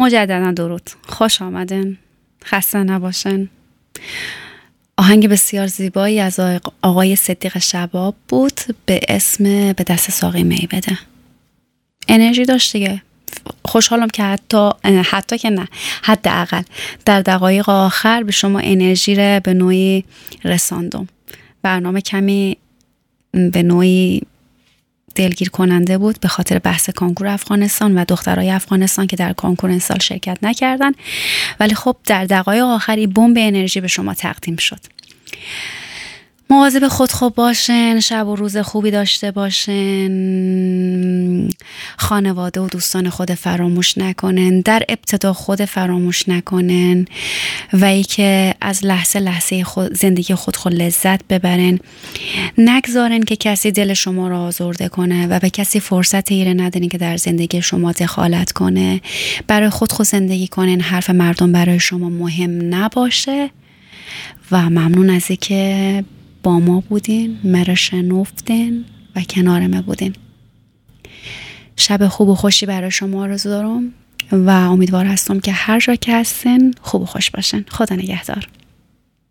مجددا درود، خوش آمدن، خسته نباشن. آهنگ بسیار زیبایی از آقای صدیق شباب بود به اسم به دست ساقی می بده. انرژی داشت دیگه. خوشحالم که حتی که نه، حداقل در دقایق آخر به شما انرژی رو به نوعی رساندم. برنامه کمی به نوعی دلگیر کننده بود به خاطر بحث کنکور افغانستان و دخترای افغانستان که در کنکور این سال شرکت نکردن، ولی خب در دقایق آخری بمب انرژی به شما تقدیم شد. مواظب خود خوب باشن، شب و روز خوبی داشته باشن، خانواده و دوستان خود فراموش نکنن، در ابتدا خود فراموش نکنن و ای که از لحظه زندگی خود لذت ببرن. نگذارن که کسی دل شما را آزرده کنه و به کسی فرصت ایره ندین که در زندگی شما دخالت کنه. برای خود زندگی کنن، حرف مردم برای شما مهم نباشه. و ممنون از اینکه با ما بودین، مرا شنفتین و کنار ما بودین. شب خوب و خوشی برای شما آرزو دارم و امیدوار هستم که هر جا که هستین خوب و خوش باشین. خدا نگهدار.